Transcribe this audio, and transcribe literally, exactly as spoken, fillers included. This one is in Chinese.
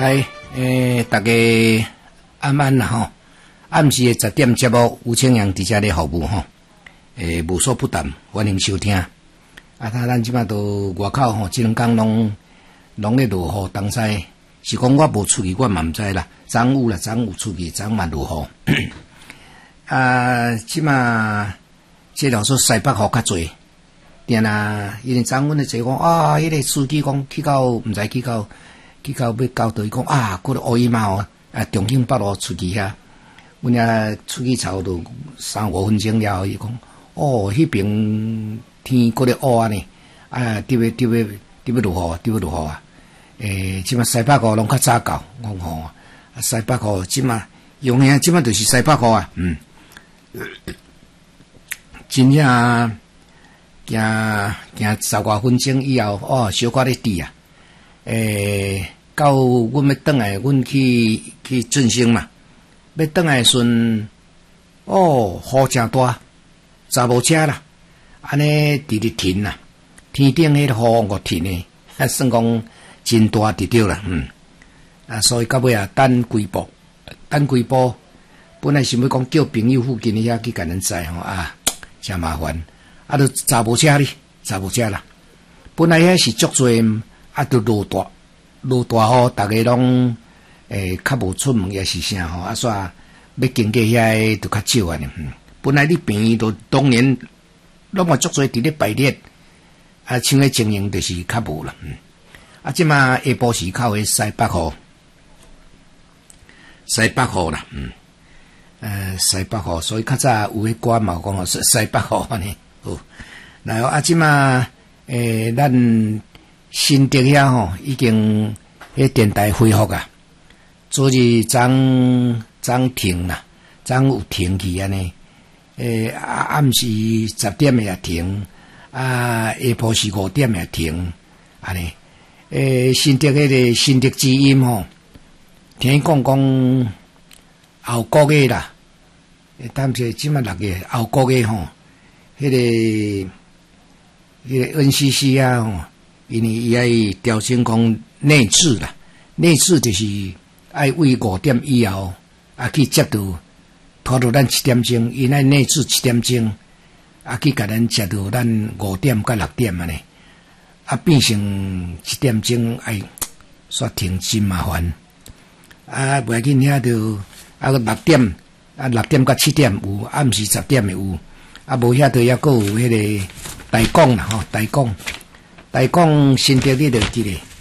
来，诶，大家晚安啦吼！暗时诶十点节目，吴清阳伫遮咧服务吼，诶，无所不谈，欢迎收听。啊，他咱即摆都外口吼，即两天拢拢咧落雨，东西是讲我无出去，我嘛毋知啦。昨有啦，昨有出去，昨嘛落雨。啊，即摆即条说西北雨较侪，定啊，因为昨阮咧坐讲啊，迄、那个司机讲去到毋知去到。去到要到倒，伊讲啊，嗰个乌衣帽啊，啊，重庆北路出去遐，阮遐出去差不多三五分钟了后，伊讲哦，迄边天嗰个乌啊呢，啊，伫要伫要伫要落雨，伫要落雨啊！诶，即马西北雨拢较早到，我讲吼，啊，西北雨即马用诶，即马就是西北雨啊，嗯，真正行行十外分鐘以後，哦，小可咧滴啊！誒，到阮要轉來，阮去去晉升嘛。要轉來時陣，哦，雨真大，查無車啦，安尼直直停啦。天頂迄個雨個停誒，啊，算講真大直着啦，嗯。啊，所以到尾啊，等幾步，等幾步。本來想要講叫朋友附近遐去甲人載吼，啊，真麻煩。啊，都查無車哩，查無車啦。本來遐是足多。啊，都落大落大雨，逐個攏誒較無出門也是啥吼，啊，煞要經過遐個都較少啊呢。嗯，本來你平都當年攏嘛足多佇咧排列，啊，像咧經營就是較無啦。嗯，啊，即馬下晡時靠誒西北雨，西北雨啦，嗯，誒、呃、西北雨，所以較早有迄歌嘛講哦，西西北雨安尼。好，然後啊，即馬誒咱。新竹遐吼已經迄電台恢復啊，昨日昨昨停啦，昨有停去安尼。誒、欸、暗時十點也停，啊下晡時五點也停，安尼。誒、欸、新竹迄個新竹之音吼，聽講講後個月啦，誒當時即馬六月後個月吼，迄、那個迄、那個 N C C 啊吼。因為伊愛調整講內置啦，內置就是愛為五點以後啊去接到拖到咱七點鐘，因愛內置七點鐘啊去甲咱接到咱五點甲六點安尼，啊變成七點鐘愛煞停真麻煩，啊袂要緊遐着啊個六點啊六點甲七點有，暗時十點有，啊無遐着抑閣有迄個台港啦吼，台港。台港新竹你著記咧，